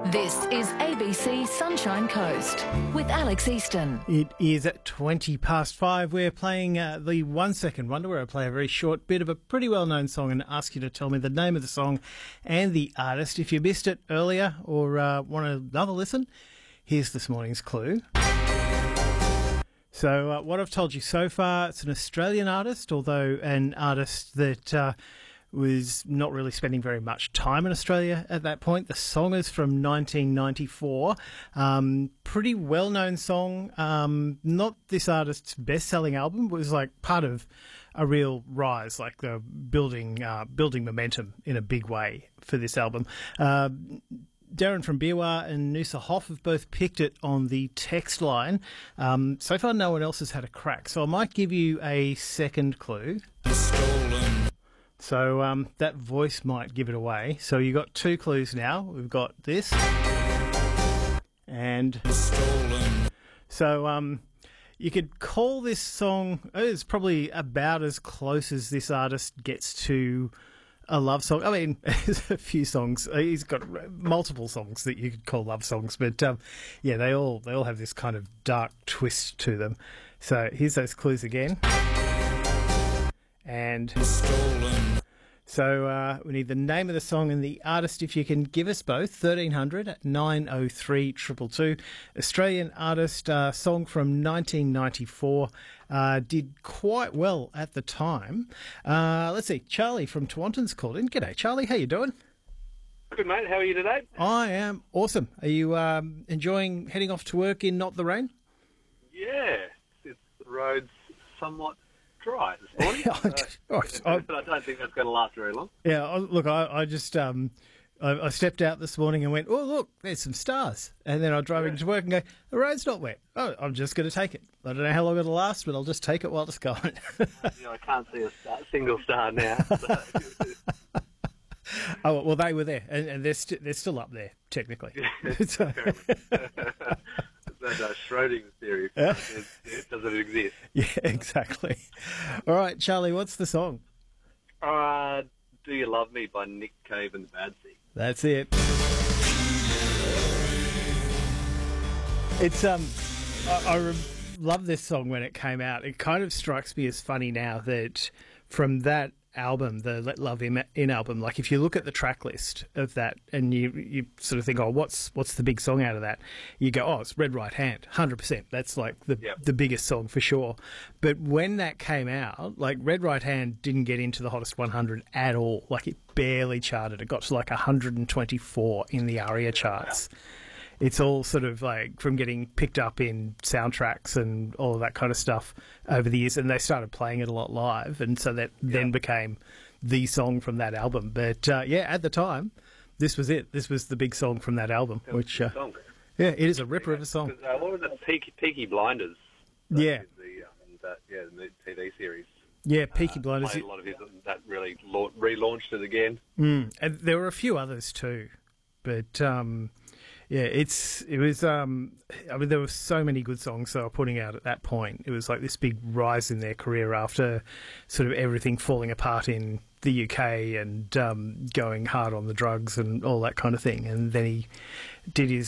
This is ABC Sunshine Coast with Alex Easton. It is at 5:20. We're playing the 1 Second Wonder, where I play a very short bit of a pretty well-known song and ask you to tell me the name of the song and the artist. If you missed it earlier or want another listen, here's this morning's clue. So what I've told you so far, it's an Australian artist, although an artist that was not really spending very much time in Australia at that point. The song is from 1994. Pretty well-known song. Not this artist's best-selling album, but was like part of a real rise, like the building momentum in a big way for this album. Darren from Biwa and Noosa Hoff have both picked it on the text line. So far, no one else has had a crack. So I might give you a second clue. So that voice might give it away. So you got two clues now. We've got this and stolen. So you could call this song, it's probably about as close as this artist gets to a love song. I mean, there's a few songs. He's got multiple songs that you could call love songs, but yeah, they all have this kind of dark twist to them. So here's those clues again. And stolen. So we need the name of the song and the artist. If you can give us both, 1300 903 222. Australian artist, song from 1994. Did quite well at the time. Let's see, Charlie from Tawonton's called in. G'day, Charlie. How you doing? Good, mate. How are you today? I am awesome. Are you enjoying heading off to work in not the rain? Yeah. The road's somewhat dry this morning. But I don't think that's going to last very long. Yeah, look, I just I stepped out this morning and went, oh, look, there's some stars. And then I drive into work and go, the road's not wet. Oh, I'm just going to take it. I don't know how long it'll last, but I'll just take it while it's going. I can't see a single star now. So. Oh, well, they were there, and they're still up there, technically. So. That's Schrodinger's theory. It doesn't exist. Yeah, exactly. All right, Charlie, what's the song? Do You Love Me by Nick Cave and the Bad Seeds. That's it. It's I love this song when it came out. It kind of strikes me as funny now that from that album, the Let Love In album, like if you look at the track list of that and you sort of think, oh, what's the big song out of that? You go, oh, it's Red Right Hand, 100%. That's like the biggest song for sure. But when that came out, like Red Right Hand didn't get into the hottest 100 at all. Like it barely charted. It got to like 124 in the ARIA charts. Wow. It's all sort of like from getting picked up in soundtracks and all of that kind of stuff over the years, and they started playing it a lot live, and so that then became the song from that album. But at the time, this was it. This was the big song from that album, which it is a ripper of a song. What was it? Peaky Blinders. Yeah. The TV series. Yeah, Peaky Blinders. Played a lot of his, that really relaunched it again. And there were a few others too, but. Yeah, it was. I mean, there were so many good songs they were putting out at that point. It was like this big rise in their career after sort of everything falling apart in the UK and going hard on the drugs and all that kind of thing. And then he did his